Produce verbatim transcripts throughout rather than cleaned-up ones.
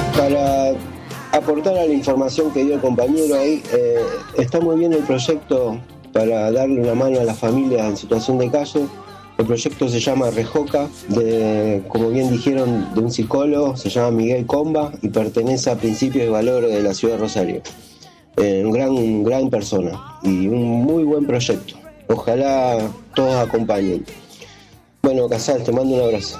Para aportar a la información que dio el compañero ahí, eh, está muy bien el proyecto para darle una mano a las familias en situación de calle. El proyecto se llama Rejoca, de, como bien dijeron, de un psicólogo, se llama Miguel Comba y pertenece a Principios y Valores de la ciudad de Rosario. Eh, un gran, un gran persona y un muy buen proyecto. Ojalá todos acompañen. Bueno, Casal, te mando un abrazo.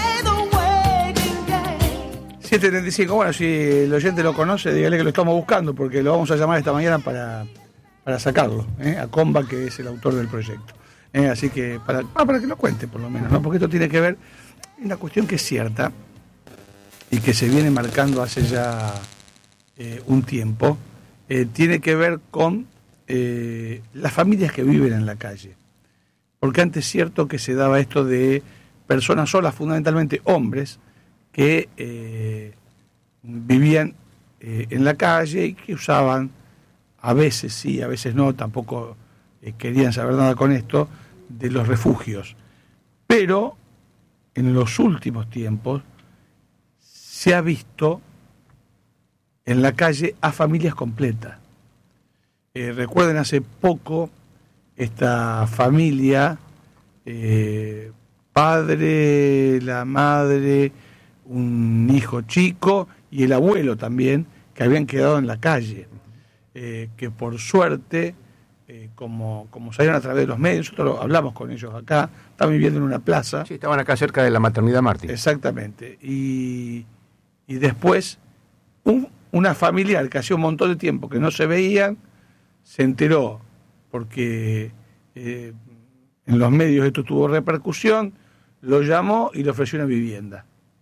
siete treinta y cinco, bueno, si el oyente lo conoce, dígale que lo estamos buscando porque lo vamos a llamar esta mañana para, para sacarlo, ¿eh? A Comba, que es el autor del proyecto. Eh, así que, para, ah, para que lo cuente por lo menos, ¿no? Porque esto tiene que ver, una cuestión que es cierta y que se viene marcando hace ya eh, un tiempo, eh, tiene que ver con eh, las familias que viven en la calle. Porque antes es cierto que se daba esto de personas solas, fundamentalmente hombres, que eh, vivían eh, en la calle y que usaban, a veces sí, a veces no, tampoco eh, querían saber nada con esto, de los refugios. Pero en los últimos tiempos se ha visto en la calle a familias completas. Eh, recuerden hace poco esta familia, eh, padre, la madre, un hijo chico y el abuelo también, que habían quedado en la calle, eh, que por suerte, eh, como, como salieron a través de los medios, nosotros hablamos con ellos acá, estaban viviendo en una plaza. Sí, estaban acá cerca de la Maternidad Martí. Exactamente. Y, y después, un, una familiar que hacía un montón de tiempo que no se veían, se enteró, porque eh, en los medios esto tuvo repercusión, lo llamó y le ofreció una vivienda.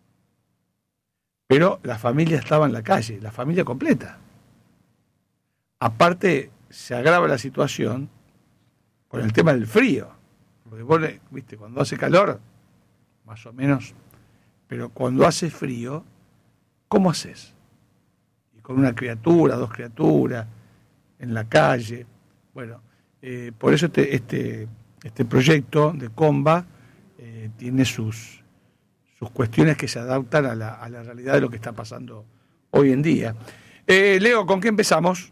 Pero la familia estaba en la calle, la familia completa. Aparte, se agrava la situación con el tema del frío. Porque vos, viste, cuando hace calor, más o menos, pero cuando hace frío, ¿cómo haces? Y con una criatura, dos criaturas, en la calle. Bueno, eh, por eso este, este, este proyecto de Comba eh, tiene sus... sus cuestiones que se adaptan a la, a la realidad de lo que está pasando hoy en día. Eh, Leo, ¿con qué empezamos?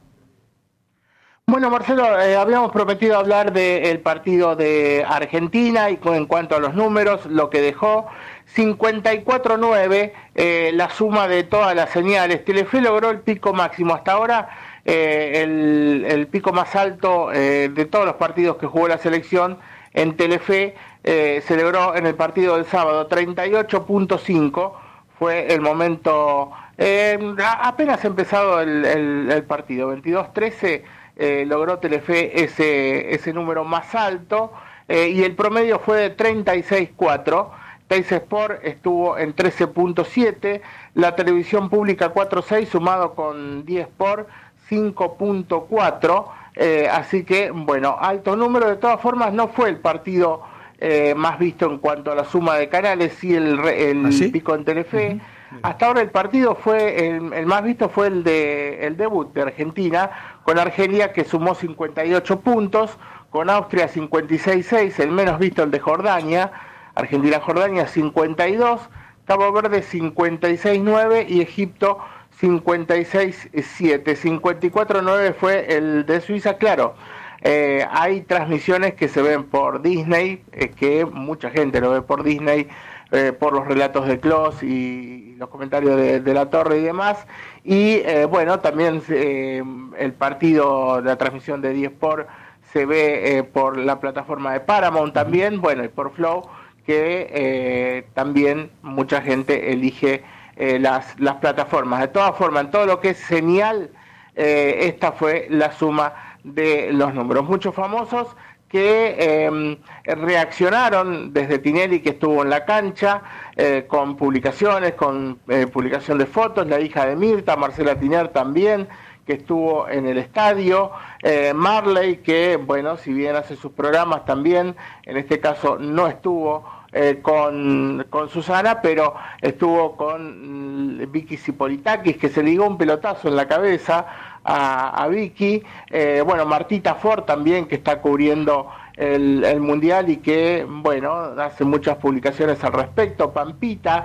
Bueno, Marcelo, eh, habíamos prometido hablar del partido de Argentina y con, en cuanto a los números, lo que dejó cincuenta y cuatro nueve, eh, la suma de todas las señales. Telefe logró el pico máximo hasta ahora, eh, el, el pico más alto eh, de todos los partidos que jugó la selección en Telefe. Eh, se logró en el partido del sábado, treinta y ocho punto cinco fue el momento, eh, apenas empezado el, el, el partido, veintidós trece eh, logró Telefe ese, ese número más alto, eh, y el promedio fue de treinta y seis cuatro. Teis Sport estuvo en trece punto siete, la televisión pública cuatro punto seis sumado con diez Sport cinco punto cuatro, eh, así que bueno, alto número. De todas formas no fue el partido Eh, más visto en cuanto a la suma de canales, sí el, el ¿Ah, sí? pico en Telefe. Uh-huh. Hasta ahora el partido fue, el, el más visto fue el de el debut de Argentina, con Argelia, que sumó cincuenta y ocho puntos, con Austria cincuenta y seis seis, el menos visto el de Jordania, Argentina-Jordania cincuenta y dos, Cabo Verde cincuenta y seis nueve y Egipto cincuenta y seis siete. cincuenta y cuatro nueve fue el de Suiza, claro. Eh, hay transmisiones que se ven por Disney, eh, que mucha gente lo ve por Disney, eh, por los relatos de Kloss y, y los comentarios de, de La Torre y demás. Y eh, bueno, también eh, el partido, la transmisión de diez Sport se ve eh, por la plataforma de Paramount también, bueno, y por Flow, que eh, también mucha gente elige eh, las, las plataformas. De todas formas, en todo lo que es señal, eh, esta fue la suma de los números. Muchos famosos que eh, reaccionaron, desde Tinelli, que estuvo en la cancha, eh, con publicaciones, con eh, publicación de fotos, la hija de Mirta, Marcela Tiner también, que estuvo en el estadio, eh, Marley, que bueno, si bien hace sus programas también, en este caso no estuvo eh, con, con Susana, pero estuvo con mm, Vicky Zipolitakis, que se ligó un pelotazo en la cabeza a, a Vicky, eh, bueno, Martita Ford también, que está cubriendo el, el Mundial y que, bueno, hace muchas publicaciones al respecto, Pampita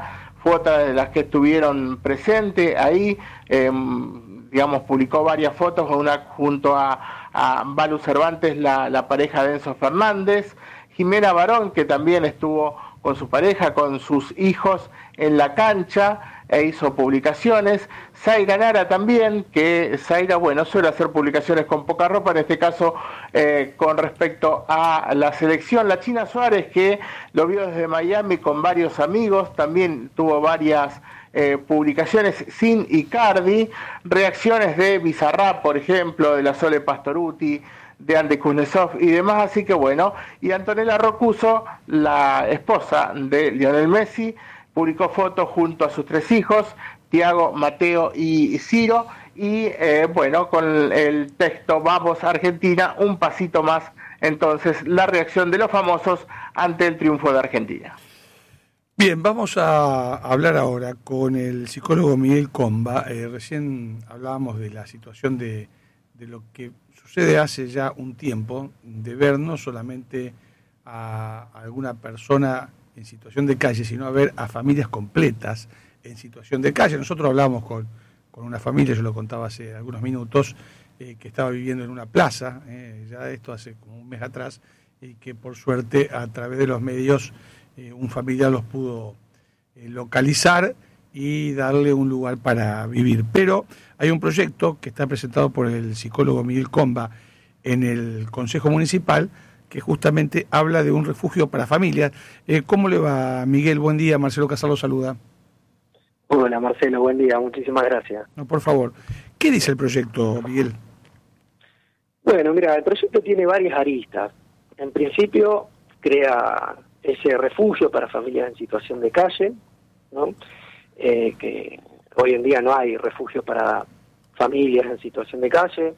fue otra de las que estuvieron presentes ahí, eh, digamos, publicó varias fotos, una junto a, a Balu Cervantes, la, la pareja de Enzo Fernández, Jimena Barón, que también estuvo con su pareja, con sus hijos en la cancha, e hizo publicaciones. Zaira Nara también, que Zaira, bueno, suele hacer publicaciones con poca ropa, en este caso eh, con respecto a la selección. La China Suárez, que lo vio desde Miami con varios amigos, también tuvo varias eh, publicaciones sin Icardi, reacciones de Bizarrap, por ejemplo, de la Sole Pastoruti, de Andy Kuznetsov y demás, así que bueno. Y Antonella Rocuso, la esposa de Lionel Messi, publicó fotos junto a sus tres hijos, Tiago, Mateo y Ciro, y eh, bueno, con el texto "Vamos Argentina", un pasito más, entonces, la reacción de los famosos ante el triunfo de Argentina. Bien, vamos a hablar ahora con el psicólogo Miguel Comba. Eh, recién hablábamos de la situación de, de lo que sucede hace ya un tiempo, de ver no solamente a alguna persona en situación de calle, sino a ver a familias completas en situación de calle. Nosotros hablamos con, con una familia, yo lo contaba hace algunos minutos, eh, que estaba viviendo en una plaza, eh, ya esto hace como un mes atrás, y que por suerte a través de los medios eh, un familiar los pudo eh, localizar y darle un lugar para vivir. Pero hay un proyecto que está presentado por el psicólogo Miguel Comba en el Consejo Municipal, que justamente habla de un refugio para familias. Eh, ¿Cómo le va, Miguel? Buen día, Marcelo Casal lo saluda. Hola, Marcelo, buen día, muchísimas gracias. No, por favor. ¿Qué dice el proyecto, Miguel? Bueno, mira, el proyecto tiene varias aristas. En principio, crea ese refugio para familias en situación de calle, ¿no? Eh, que hoy en día no hay refugio para familias en situación de calle.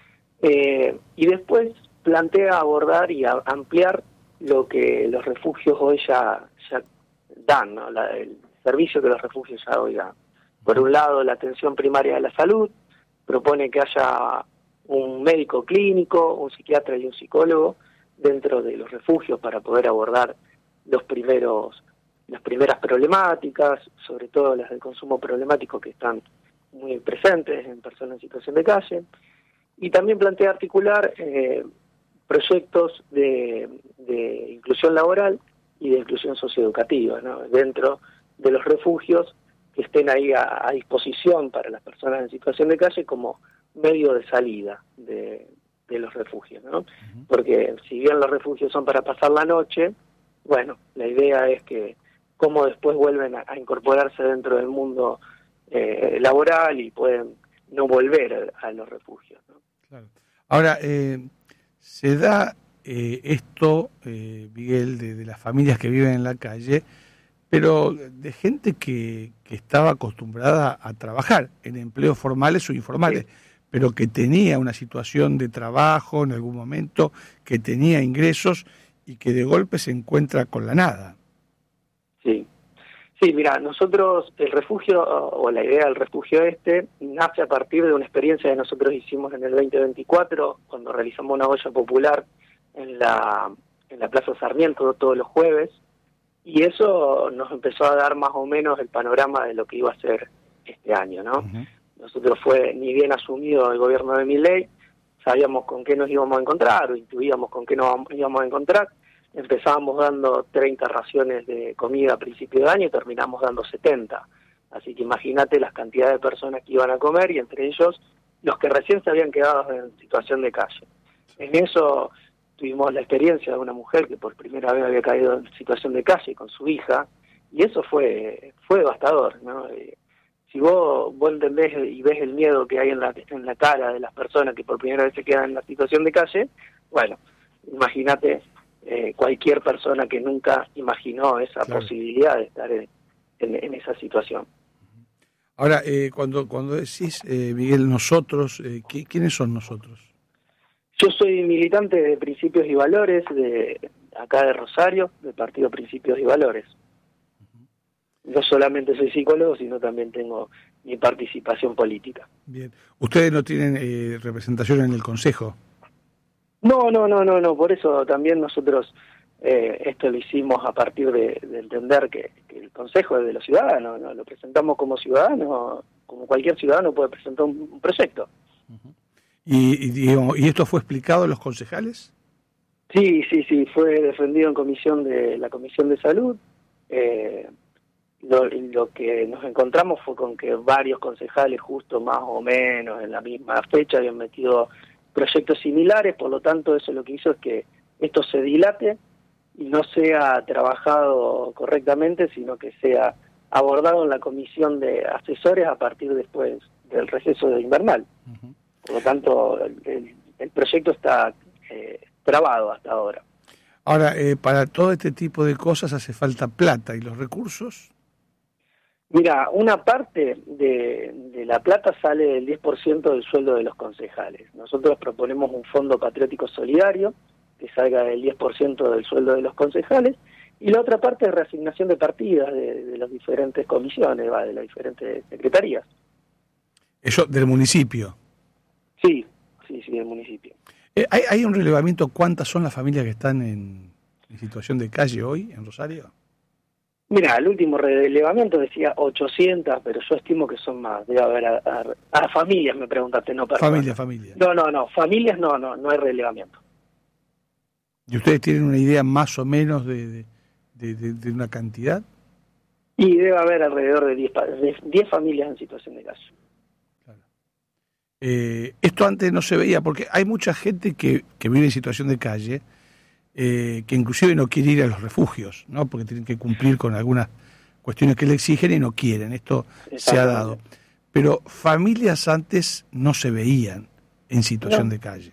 Eh, y después plantea abordar y a, ampliar lo que los refugios hoy ya, ya dan, ¿no? La, el servicio que los refugios ya hoy dan. Por un lado, la atención primaria de la salud, propone que haya un médico clínico, un psiquiatra y un psicólogo dentro de los refugios para poder abordar los primeros, las primeras problemáticas, sobre todo las del consumo problemático que están muy presentes en personas en situación de calle. Y también plantea articular eh, proyectos de, de inclusión laboral y de inclusión socioeducativa, ¿no? Dentro de los refugios, que estén ahí a, a disposición para las personas en situación de calle como medio de salida de, de los refugios, ¿no? Uh-huh. Porque si bien los refugios son para pasar la noche, bueno, la idea es que cómo después vuelven a, a incorporarse dentro del mundo eh, laboral y pueden no volver a, a los refugios, ¿no? Claro. Ahora, eh, se da eh, esto, eh, Miguel, de, de las familias que viven en la calle, pero de gente que, que estaba acostumbrada a trabajar en empleos formales o informales, sí, pero que tenía una situación de trabajo en algún momento, que tenía ingresos y que de golpe se encuentra con la nada. Sí, sí, mira, nosotros, el refugio, o la idea del refugio este, nace a partir de una experiencia que nosotros hicimos en el veinte veinticuatro, cuando realizamos una olla popular en la, en la Plaza Sarmiento todos los jueves, y eso nos empezó a dar más o menos el panorama de lo que iba a ser este año, ¿no? Uh-huh. Nosotros fue ni bien asumido el gobierno de Milei, sabíamos con qué nos íbamos a encontrar, o intuíamos con qué nos íbamos a encontrar. Empezábamos dando treinta raciones de comida a principio de año y terminamos dando setenta. Así que imagínate las cantidades de personas que iban a comer, y entre ellos los que recién se habían quedado en situación de calle. En eso tuvimos la experiencia de una mujer que por primera vez había caído en situación de calle con su hija, y eso fue fue devastador, ¿no? Eh, si vos, vos entendés y ves el miedo que hay en la, en la cara de las personas que por primera vez se quedan en la situación de calle, bueno, imagínate eh, cualquier persona que nunca imaginó esa claro. posibilidad de estar en, en, en esa situación. Ahora, eh, cuando cuando decís, eh, Miguel, nosotros, eh, ¿quiénes son nosotros? Yo soy militante de Principios y Valores, de acá de Rosario, del Partido Principios y Valores. Uh-huh. No solamente soy psicólogo, sino también tengo mi participación política. Bien. ¿Ustedes no tienen eh, representación en el Consejo? No, no, no, no, no. Por eso también nosotros Eh, esto lo hicimos a partir de, de entender que, que el consejo es de los ciudadanos, ¿no? Lo presentamos como ciudadanos, como cualquier ciudadano puede presentar un, un proyecto. Uh-huh. ¿Y, y, digamos, ¿Y esto fue explicado a los concejales? Sí, sí, sí, fue defendido en comisión de la Comisión de Salud. Eh, lo, lo que nos encontramos fue con que varios concejales, justo más o menos en la misma fecha, habían metido proyectos similares, por lo tanto eso lo que hizo es que esto se dilate y no sea trabajado correctamente, sino que sea abordado en la comisión de asesores a partir después del receso de invernal. Uh-huh. Por lo tanto, el, el proyecto está eh, trabado hasta ahora. Ahora, eh, para todo este tipo de cosas hace falta plata, ¿y los recursos? Mira, una parte de, de la plata sale del diez por ciento del sueldo de los concejales. Nosotros proponemos un fondo patriótico solidario que salga del diez por ciento del sueldo de los concejales, y la otra parte es reasignación de partidas de, de las diferentes comisiones, va, de las diferentes secretarías. ¿Eso del municipio? Sí, sí, sí, del municipio. Eh, ¿hay, ¿Hay un relevamiento cuántas son las familias que están en, en situación de calle hoy en Rosario? Mira, el último relevamiento decía ochocientas, pero yo estimo que son más. Debe haber a, a, a familias, me preguntaste, no personas. Familias, familias. No, no, no, familias no, no, no hay relevamiento. ¿Y ustedes tienen una idea más o menos de, de, de, de, de una cantidad? Y debe haber alrededor de diez familias en situación de calle. Claro. Eh, esto antes no se veía, porque hay mucha gente que, que vive en situación de calle, eh, que inclusive no quiere ir a los refugios, ¿no? Porque tienen que cumplir con algunas cuestiones que le exigen y no quieren. Esto se ha dado. Pero familias antes no se veían en situación no. de calle.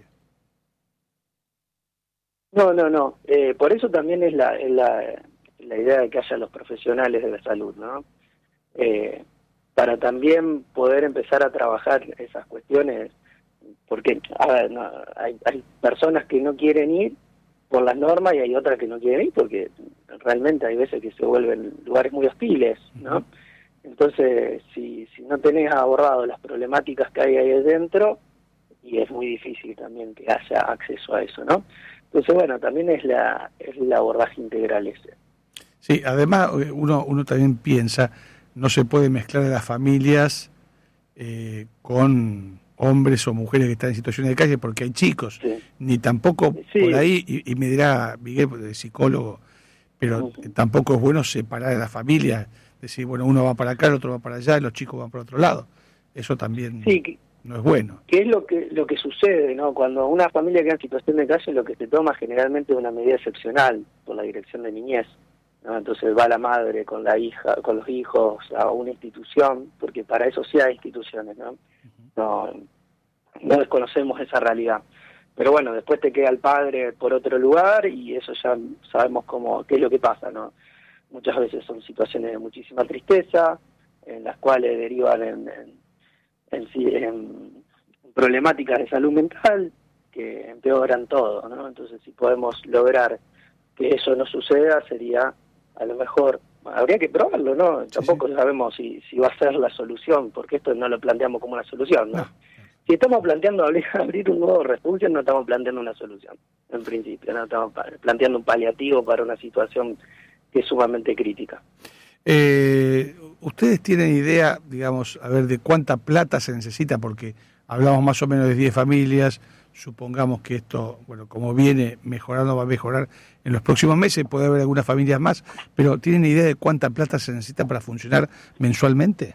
No, no, no. Eh, por eso también es la, es la, la idea de que haya los profesionales de la salud, ¿no? Eh, para también poder empezar a trabajar esas cuestiones, porque a ver, no, hay, hay personas que no quieren ir por las normas y hay otras que no quieren ir porque realmente hay veces que se vuelven lugares muy hostiles, ¿no? Entonces, si, si no tenés abordado las problemáticas que hay ahí adentro, y es muy difícil también que haya acceso a eso, ¿no? Entonces, bueno, también es la es el abordaje integral ese. Sí, además uno uno también piensa, no se puede mezclar a las familias eh, con hombres o mujeres que están en situaciones de calle porque hay chicos, sí. ni tampoco sí. por ahí, y, y me dirá Miguel, el psicólogo, pero uh-huh. tampoco es bueno separar a la familia, decir, bueno, uno va para acá, el otro va para allá, y los chicos van para otro lado. Eso también... Sí, que... no es bueno. ¿Qué es lo que lo que sucede, no? Cuando una familia queda en situación de calle, lo que se toma generalmente es una medida excepcional por la dirección de niñez, ¿no? Entonces va la madre con la hija, con los hijos a una institución, porque para eso sí hay instituciones, ¿no? No, no desconocemos esa realidad. Pero bueno, después te queda el padre por otro lugar y eso ya sabemos cómo qué es lo que pasa, ¿no? Muchas veces son situaciones de muchísima tristeza, en las cuales derivan en, en, en, en problemáticas de salud mental que empeoran todo, ¿no? Entonces, si podemos lograr que eso no suceda, sería a lo mejor, habría que probarlo, ¿no? Sí, Tampoco sí. sabemos si, si va a ser la solución, porque esto no lo planteamos como una solución, ¿no? no. Si estamos planteando abrir, abrir un nuevo refugio, no estamos planteando una solución, en principio, no estamos planteando un paliativo para una situación que es sumamente crítica. Eh, ¿Ustedes tienen idea, digamos, a ver, de cuánta plata se necesita? Porque hablamos más o menos de diez familias, supongamos que esto, bueno, como viene mejorando, va a mejorar en los próximos meses, puede haber algunas familias más, pero ¿tienen idea de cuánta plata se necesita para funcionar mensualmente?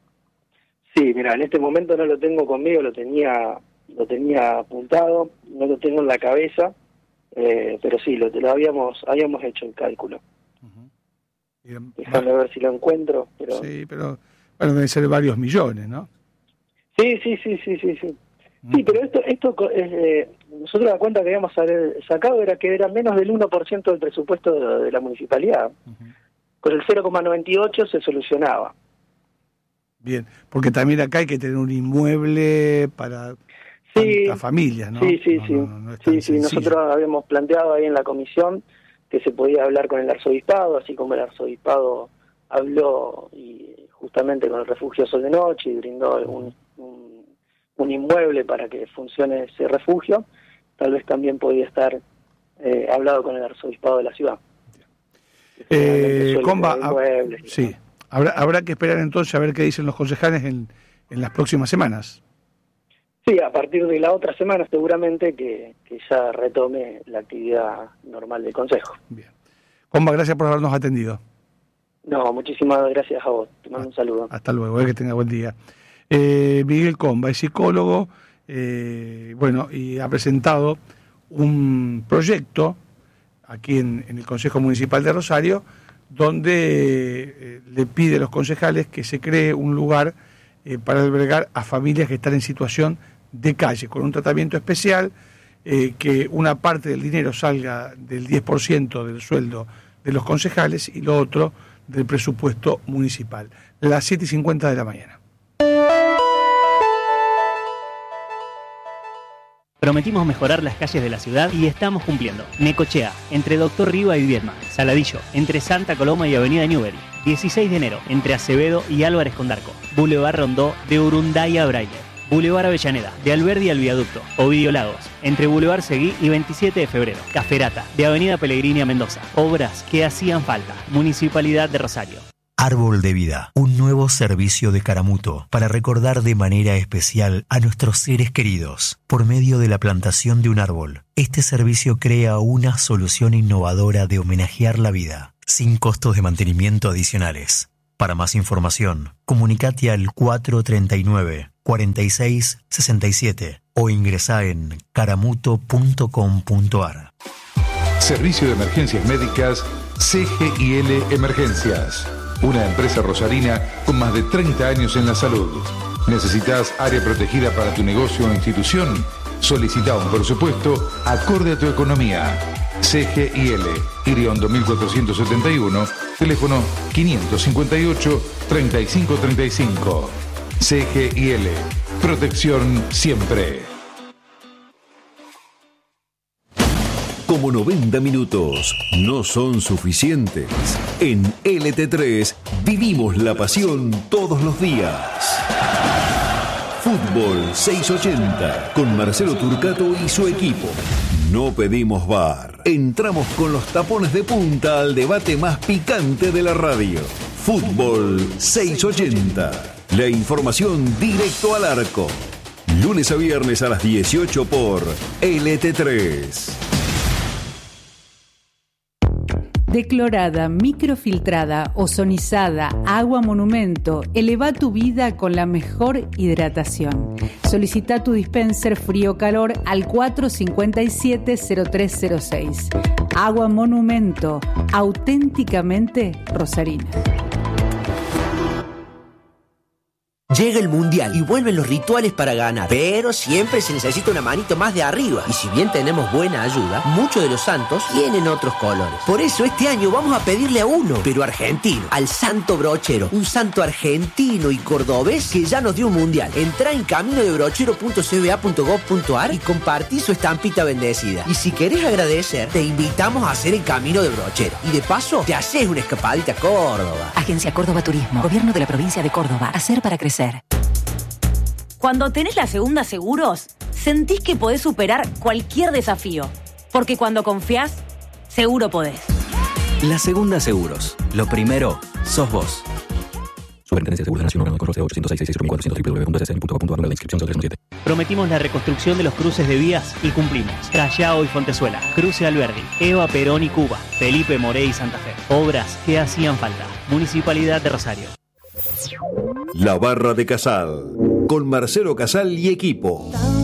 Sí, mira, en este momento no lo tengo conmigo, lo tenía lo tenía apuntado, no lo tengo en la cabeza, eh, pero sí, lo, lo habíamos habíamos hecho el cálculo. Uh-huh. Déjame ver si lo encuentro. Pero... Sí, pero bueno, deben ser varios millones, ¿no? Sí, sí, sí, sí, sí, sí. Sí, pero esto, esto eh, nosotros la cuenta que habíamos sacado era que era menos del uno por ciento del presupuesto de, de la municipalidad. Uh-huh. Con el cero coma noventa y ocho se solucionaba. Bien, porque también acá hay que tener un inmueble para sí, las familias, ¿no? Sí, sí, no, sí. No, no, no es sí, sí. Nosotros habíamos planteado ahí en la comisión que se podía hablar con el arzobispado, así como el arzobispado habló y justamente con el refugio Sol de Noche y brindó un, un, un inmueble para que funcione ese refugio. Tal vez también podía estar eh, hablado con el arzobispado de la ciudad. Eh, Comba, hab- sí, habrá, habrá que esperar entonces a ver qué dicen los concejales en, en las próximas semanas. Sí, a partir de la otra semana seguramente que, que ya retome la actividad normal del Consejo. Bien. Comba, gracias por habernos atendido. No, muchísimas gracias a vos. Te mando un saludo. Hasta luego, eh, que tenga buen día. Eh, Miguel Comba es psicólogo, eh, bueno, y ha presentado un proyecto aquí en, en el Consejo Municipal de Rosario, donde eh, le pide a los concejales que se cree un lugar eh, para albergar a familias que están en situación de calle, con un tratamiento especial, eh, que una parte del dinero salga del diez por ciento del sueldo de los concejales y lo otro del presupuesto municipal. Las siete y cincuenta de la mañana. Prometimos mejorar las calles de la ciudad y estamos cumpliendo. Necochea, entre Doctor Riva y Viedma. Saladillo, entre Santa Coloma y Avenida Newbery. dieciséis de enero, entre Acevedo y Álvarez Condarco. Boulevard Rondó, de Urunday a Braille. Boulevard Avellaneda, de Alberdi al Viaducto. Ovidio Lagos, entre Boulevard Seguí y veintisiete de febrero. Caferata, de Avenida Pellegrini a Mendoza. Obras que hacían falta. Municipalidad de Rosario. Árbol de Vida, un nuevo servicio de Caramuto para recordar de manera especial a nuestros seres queridos. Por medio de la plantación de un árbol, este servicio crea una solución innovadora de homenajear la vida, sin costos de mantenimiento adicionales. Para más información, comunicate al cuatro treinta y nueve, cuarenta y seis, sesenta y siete o ingresá en caramuto punto com punto ar. Servicio de Emergencias Médicas C G I L Emergencias. Una empresa rosarina con más de treinta años en la salud. ¿Necesitas área protegida para tu negocio o institución? Solicita un presupuesto acorde a tu economía. C G I L, Iriondo mil cuatrocientos setenta y uno, teléfono quinientos cincuenta y ocho, treinta y cinco treinta y cinco. C G I L, protección siempre. Como noventa minutos no son suficientes, en L T tres vivimos la pasión todos los días. Fútbol seiscientos ochenta con Marcelo Turcato y su equipo. No pedimos bar. Entramos con los tapones de punta al debate más picante de la radio. Fútbol seiscientos ochenta. La información directo al arco. Lunes a viernes a las dieciocho por L T tres. Declorada, microfiltrada, ozonizada, agua monumento, eleva tu vida con la mejor hidratación. Solicita tu dispenser frío-calor al cuatro cinco siete, cero tres cero seis. Agua monumento, auténticamente rosarina. Llega el Mundial y vuelven los rituales para ganar, pero siempre se necesita una manito más de arriba. Y si bien tenemos buena ayuda, muchos de los santos tienen otros colores. Por eso este año vamos a pedirle a uno, pero argentino, al Santo Brochero, un santo argentino y cordobés que ya nos dio un Mundial. Entrá en camino de brochero punto c b a punto gob punto ar y compartí su estampita bendecida. Y si querés agradecer, te invitamos a hacer el Camino de Brochero. Y de paso, te haces una escapadita a Córdoba. Agencia Córdoba Turismo, Gobierno de la Provincia de Córdoba. Hacer para crecer. Cuando tenés la segunda seguros, sentís que podés superar cualquier desafío. Porque cuando confiás, seguro podés. La segunda seguros. Lo primero, sos vos. Superintendencia de Seguros de Nación, órgano de correo ochocientos seis, sesenta y cuatro, doble u doble u doble u punto s s n punto gov punto ar, la inscripción cero tres siete. Prometimos la reconstrucción de los cruces de vías y cumplimos. Callao y Fontezuela, Cruce Alberdi, Eva Perón y Cuba, Felipe Moré y Santa Fe. Obras que hacían falta. Municipalidad de Rosario. La Barra de Casal, con Marcelo Casal y equipo.